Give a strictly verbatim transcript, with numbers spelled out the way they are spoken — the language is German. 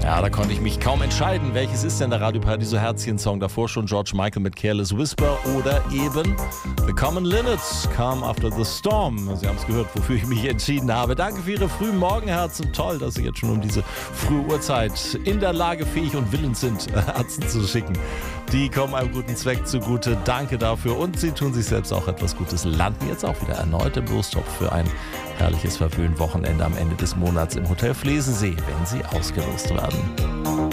Ja, da konnte ich mich kaum entscheiden, welches ist denn der Radio-Paradiso Herzchen-Song. Davor schon George Michael mit Careless Whisper oder eben The Common Linnets, Calm After the Storm. Sie haben es gehört, wofür ich mich entschieden habe. Danke für Ihre frühen Morgenherzen. Toll, dass Sie jetzt schon um diese frühe Uhrzeit in der Lage, fähig und willens sind, Herzen zu schicken. Die kommen einem guten Zweck zugute. Danke dafür. Und Sie tun sich selbst auch etwas Gutes. Landen jetzt auch wieder erneut im Lostopf für ein herrliches Verwöhn-Wochenende am Ende des Monats im Hotel Flesensee, wenn Sie ausgelost werden.